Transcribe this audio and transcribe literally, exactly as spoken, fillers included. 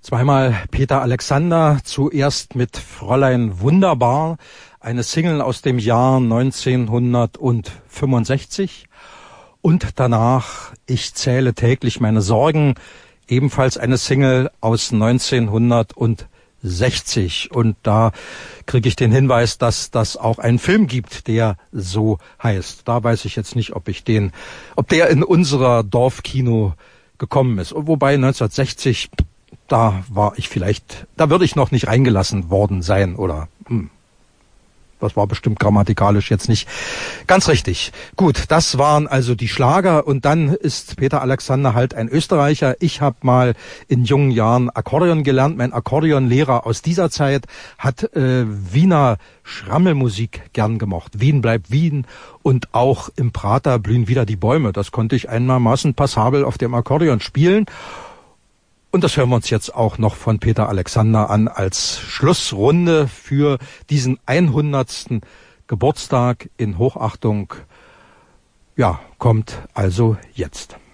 Zweimal Peter Alexander, zuerst mit Fräulein Wunderbar, eine Single aus dem Jahr neunzehnhundertfünfundsechzig. Und danach Ich zähle täglich meine Sorgen, ebenfalls eine Single aus neunzehnhundertsechzig. Und da kriege ich den Hinweis, dass das auch einen Film gibt, der so heißt. Da weiß ich jetzt nicht, ob ich den, ob der in unserer Dorfkino gekommen ist. Wobei neunzehnhundertsechzig, da war ich vielleicht, da würde ich noch nicht reingelassen worden sein oder hm, das war bestimmt grammatikalisch jetzt nicht ganz richtig. Gut, das waren also die Schlager und dann ist Peter Alexander halt ein Österreicher. Ich habe mal in jungen Jahren Akkordeon gelernt. Mein Akkordeonlehrer aus dieser Zeit hat äh, Wiener Schrammelmusik gern gemocht. Wien bleibt Wien und auch im Prater blühen wieder die Bäume. Das konnte ich einigermaßen passabel auf dem Akkordeon spielen. Und das hören wir uns jetzt auch noch von Peter Alexander an als Schlussrunde für diesen hundertsten Geburtstag in Hochachtung. Ja, kommt also jetzt.